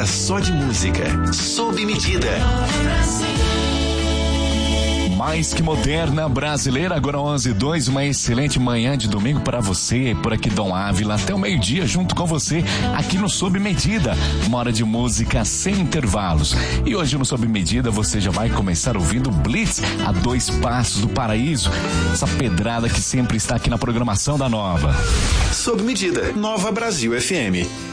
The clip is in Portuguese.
hora só de música. Sob medida. Mais que moderna brasileira, agora 11:02, uma excelente manhã de domingo para você, por aqui Dom Ávila, até o meio-dia junto com você, aqui no Sob Medida, uma hora de música sem intervalos. E hoje no Sob Medida você já vai começar ouvindo Blitz, a 2 passos do paraíso, essa pedrada que sempre está aqui na programação da Nova. Sob Medida, Nova Brasil FM.